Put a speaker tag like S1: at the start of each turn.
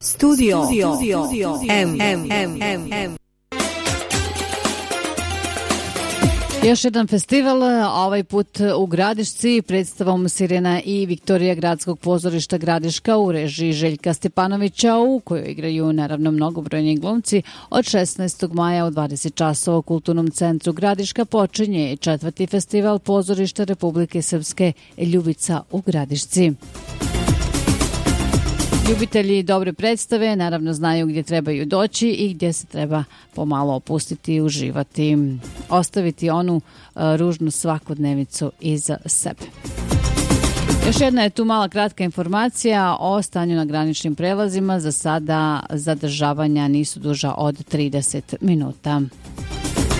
S1: Studio M.
S2: Još jedan festival, ovaj put u Gradišci, predstavom Sirena i Viktorija Gradskog pozorišta Gradiška u režiji Željka Stepanovića, u kojoj igraju naravno mnogobrojni glumci. Od 16. maja u 20 časova u Kulturnom centru Gradiška počinje 4. festival pozorišta Republike Srpske Ljubica u Gradišci. Ljubitelji dobre predstave naravno znaju gdje trebaju doći i gdje se treba pomalo opustiti i uživati, ostaviti onu ružnu svakodnevicu iza sebe. Još jedna je tu mala kratka informacija o stanju na graničnim prelazima. Za sada zadržavanja nisu duža od 30 minuta.